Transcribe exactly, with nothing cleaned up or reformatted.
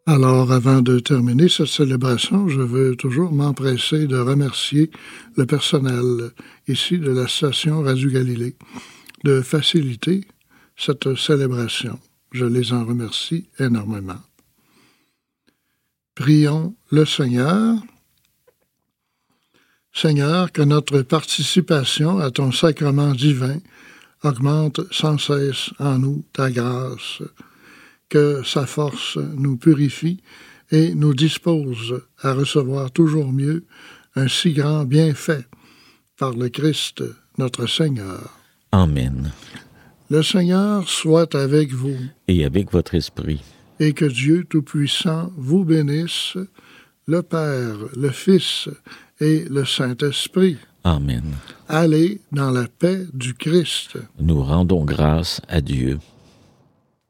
Alors, avant de terminer cette célébration, je veux toujours m'empresser de remercier le personnel ici de la station Radio Galilée de faciliter cette célébration. Je les en remercie énormément. Prions le Seigneur. Seigneur, que notre participation à ton sacrement divin augmente sans cesse en nous ta grâce, que sa force nous purifie et nous dispose à recevoir toujours mieux un si grand bienfait par le Christ notre Seigneur. Amen. Le Seigneur soit avec vous. Et avec votre esprit. Et que Dieu Tout-Puissant vous bénisse, le Père, le Fils et le Saint-Esprit. Amen. Allez dans la paix du Christ. Nous rendons grâce à Dieu.